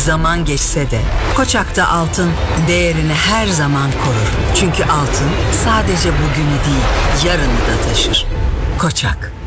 Zaman geçse de Koçak'ta altın değerini her zaman korur. Çünkü altın sadece bugünü değil, yarını da taşır. Koçak.